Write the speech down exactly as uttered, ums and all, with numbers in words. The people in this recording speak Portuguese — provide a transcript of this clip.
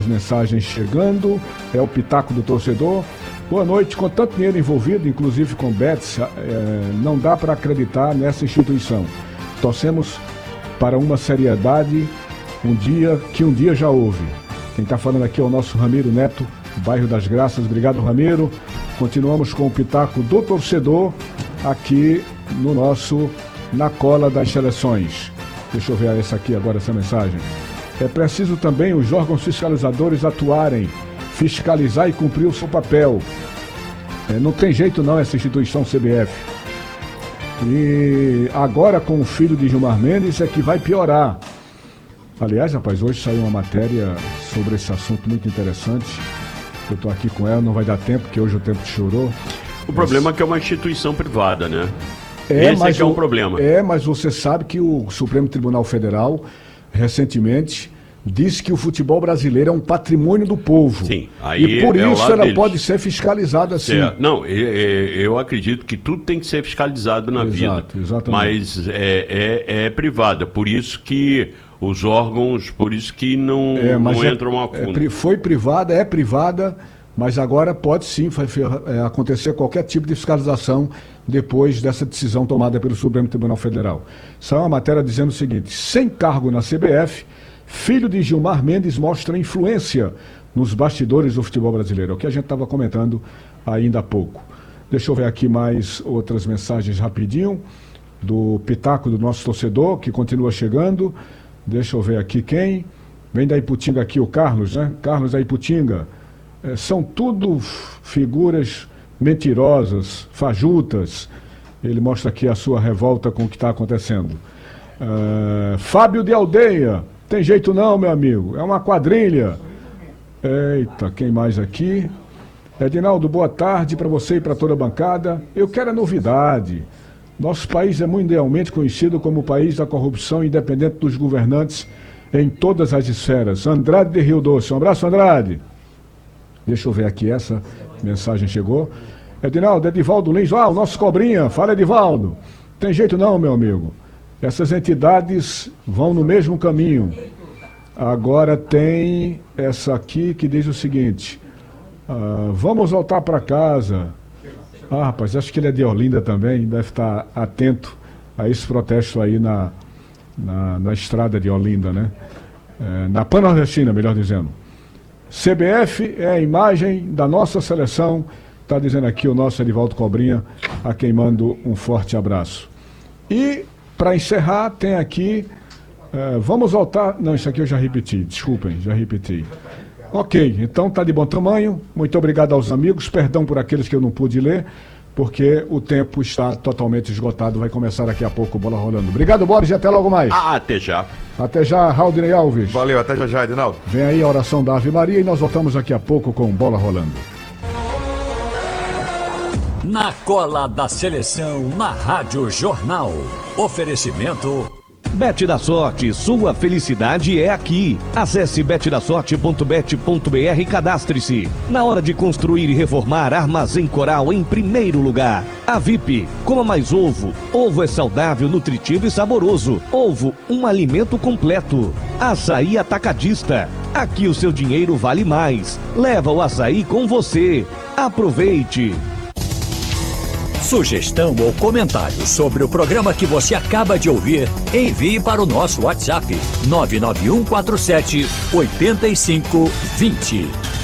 Mensagens chegando, é o Pitaco do Torcedor. Boa noite. Com tanto dinheiro envolvido, inclusive com bets, é, não dá para acreditar nessa instituição. Torcemos para uma seriedade um dia, que um dia já houve. Quem está falando aqui é o nosso Ramiro Neto, bairro das Graças. Obrigado, Ramiro. Continuamos com o Pitaco do Torcedor aqui no nosso Na Cola das Seleções. Deixa eu ver essa aqui agora, essa mensagem. É preciso também os órgãos fiscalizadores atuarem, fiscalizar e cumprir o seu papel. É, não tem jeito não essa instituição C B F. E agora com o filho de Gilmar Mendes é que vai piorar. Aliás, rapaz, hoje saiu uma matéria sobre esse assunto muito interessante. Eu estou aqui com ela, não vai dar tempo, porque hoje o tempo chorou. O mas... problema é que é uma instituição privada, né? É, Esse mas é que é o, um problema. É, mas você sabe que o Supremo Tribunal Federal, recentemente, disse que o futebol brasileiro é um patrimônio do povo. Sim, aí e por é isso ela deles. pode ser fiscalizada assim. É, não, eu acredito que tudo tem que ser fiscalizado na Exato, vida. exatamente. Mas é, é, é privada, por isso que os órgãos, por isso que não, É, mas não é- entram a é fundo. pri- foi privada, é privada, mas agora pode sim fa- fe- é, acontecer qualquer tipo de fiscalização depois dessa decisão tomada pelo Supremo Tribunal Federal. Saiu uma matéria dizendo o seguinte: sem cargo na C B F, filho de Gilmar Mendes mostra influência nos bastidores do futebol brasileiro. É o que a gente estava comentando ainda há pouco. Deixa eu ver aqui mais outras mensagens rapidinho do Pitaco do nosso torcedor, que continua chegando. Deixa eu ver aqui quem. Vem da Iputinga aqui o Carlos, né? Carlos da Iputinga. É, são tudo figuras mentirosas, fajutas. Ele mostra aqui a sua revolta com o que está acontecendo. É, Fábio de Aldeia. Tem jeito não, meu amigo. É uma quadrilha. Eita, quem mais aqui? Edinaldo, boa tarde para você e para toda a bancada. Eu quero a novidade. Nosso país é mundialmente conhecido como o país da corrupção, independente dos governantes em todas as esferas. Andrade de Rio Doce. Um abraço, Andrade. Deixa eu ver aqui, essa mensagem chegou. Edinaldo, Edivaldo Lins. Ah, o nosso cobrinha. Fala, Edivaldo. Tem jeito não, meu amigo. Essas entidades vão no mesmo caminho. Agora tem essa aqui que diz o seguinte: ah, vamos voltar para casa. Ah, rapaz, acho que ele é de Olinda também, deve estar atento a esse protesto aí na, na, na estrada de Olinda, né? É, na Pan-Nordestina, melhor dizendo. C B F é a imagem da nossa seleção, está dizendo aqui o nosso Edivaldo Cobrinha, a quem mando um forte abraço. E, para encerrar, tem aqui, é, vamos voltar, não, isso aqui eu já repeti, desculpem, já repeti. Ok, então tá de bom tamanho. Muito obrigado aos amigos. Perdão por aqueles que eu não pude ler, porque o tempo está totalmente esgotado. Vai começar daqui a pouco o Bola Rolando. Obrigado, Boris, e até logo mais. Ah, até já. Até já, Raudney Alves. Valeu, até já já, Edinaldo. Vem aí a oração da Ave Maria e nós voltamos daqui a pouco com Bola Rolando. Na Cola da Seleção, na Rádio Jornal. Oferecimento... Bet da Sorte, sua felicidade é aqui. Acesse bet da sorte ponto bet ponto b r e cadastre-se. Na hora de construir e reformar, Armazém Coral em primeiro lugar. A V I P, coma mais ovo. Ovo é saudável, nutritivo e saboroso. Ovo, um alimento completo. Açaí Atacadista. Aqui o seu dinheiro vale mais. Leva o açaí com você. Aproveite. Sugestão ou comentário sobre o programa que você acaba de ouvir, envie para o nosso WhatsApp nove nove um quatro sete oito cinco dois zero.